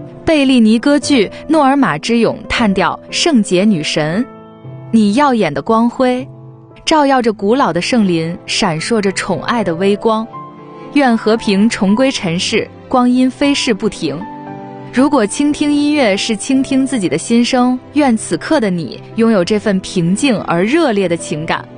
贝利尼歌剧《诺尔玛之咏》叹调圣洁女神，你耀眼的光辉照耀着古老的圣林，闪烁着宠爱的微光。愿和平重归尘世，光阴飞逝不停。如果倾听音乐是倾听自己的心声，愿此刻的你拥有这份平静而热烈的情感。